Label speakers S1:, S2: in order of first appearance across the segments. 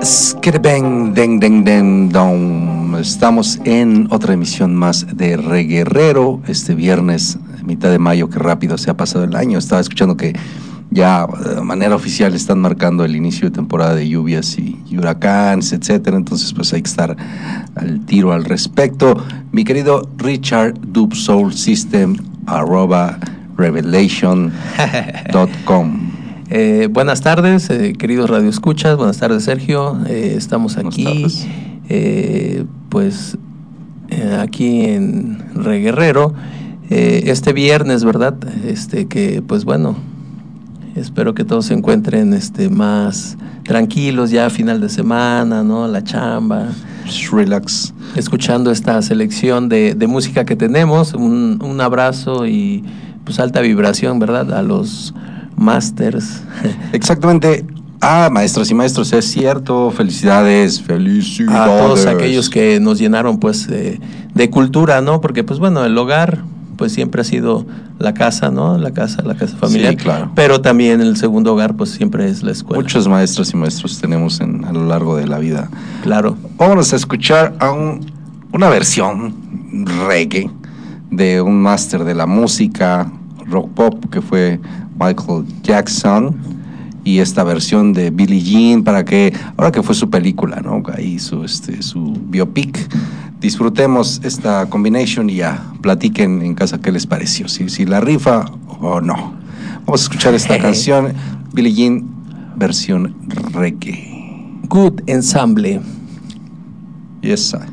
S1: Skidbang, deng, deng, deng, dong. Estamos en otra emisión más de Reguerrero, este viernes, mitad de mayo. Qué rápido se ha pasado el año. Estaba escuchando que ya de manera oficial están marcando el inicio de temporada de lluvias y huracanes, etcétera. Entonces, pues hay que estar al tiro al respecto. Mi querido Richard Dub Soul System @revelation.com.
S2: Buenas tardes, queridos radioescuchas. Buenas tardes, Sergio. Estamos aquí, aquí en Reguerrero, este viernes, ¿verdad? Que pues bueno, espero que todos se encuentren más tranquilos ya a final de semana, ¿no? La chamba.
S1: Relax.
S2: Escuchando esta selección de música que tenemos. Un abrazo y pues alta vibración, ¿verdad? A los Masters.
S1: Exactamente. Maestros y maestros, es cierto. Felicidades.
S2: A todos aquellos que nos llenaron pues de cultura, ¿no? Porque pues bueno, el hogar pues siempre ha sido la casa, ¿no? La casa familiar.
S1: Sí, claro.
S2: Pero también el segundo hogar pues siempre es la escuela.
S1: Muchos maestros y maestros tenemos a lo largo de la vida.
S2: Claro.
S1: Vamos a escuchar a una versión reggae de un máster de la música rock pop que fue Michael Jackson, y esta versión de Billie Jean, ahora que fue su película, ¿no? Ahí su biopic. Disfrutemos esta combination y ya platiquen en casa qué les pareció, si la rifa o no. Vamos a escuchar esta canción, Billie Jean, versión reggae.
S2: Good Ensemble.
S1: Yes, sir.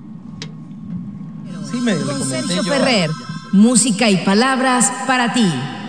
S3: Con Sergio Ferrer, música y palabras para ti.